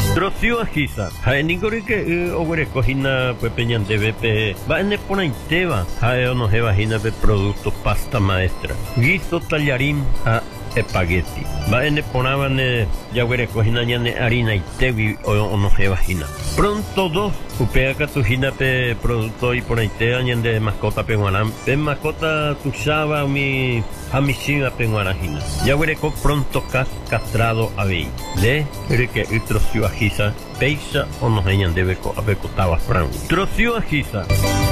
Trocio agisa. Haeningori que ogre cojina pues peñandebe pe. Va en eponaiteva. Hae no jevagina pe productos pasta maestra. Guiso tallarín a espagueti. Va en eponaban ya ogre cojina ñane harina y tevi o no jevagina. Pronto dos. Upea catujina pe producto y ponaitea ñande mascota pe guanam. Pe mascota tuxaba mi Hamishiva penguarajina. Ya huereco pronto castrado a vei. Le que el trocio agisa. Peisa o no hayan de beco a beco taba franco. Trocio agisa.